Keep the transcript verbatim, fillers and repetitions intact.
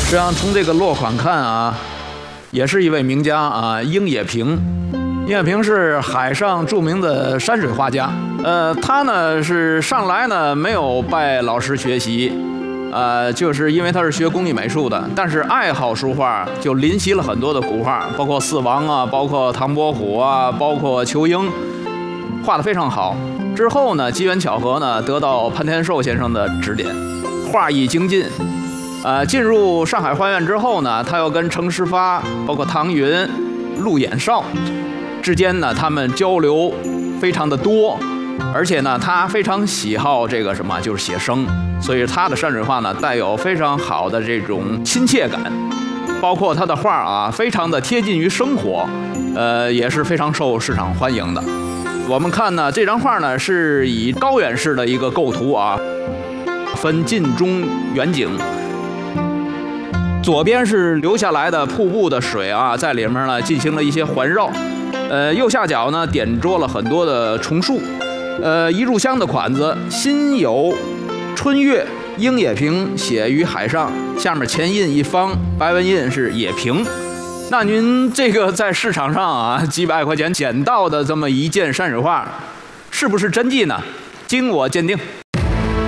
实际上从这个落款看啊，也是一位名家啊，鹰野平。鹰野平是海上著名的山水画家。呃，他呢是上来呢没有拜老师学习，呃，就是因为他是学工艺美术的，但是爱好书画，就临习了很多的古画，包括四王啊，包括唐伯虎啊，包括仇英，画得非常好。之后呢，机缘巧合呢，得到潘天寿先生的指点，画艺精进。呃，进入上海画院之后呢，他又跟程十发、包括唐云、陆衍绍之间呢，他们交流非常的多，而且呢，他非常喜好这个什么，就是写生，所以他的山水画呢，带有非常好的这种亲切感，包括他的画啊，非常的贴近于生活，呃，也是非常受市场欢迎的。我们看呢，这张画呢是以高远式的一个构图啊，分近中远景。左边是流下来的瀑布的水啊，在里面呢进行了一些环绕，呃，右下角呢点缀了很多的重树，呃，一炷香的款子，心有春月，鹰野平写于海上，下面前印一方，白文印是野平。那您这个在市场上啊几百块钱捡到的这么一件山水画，是不是真迹呢？经我鉴定。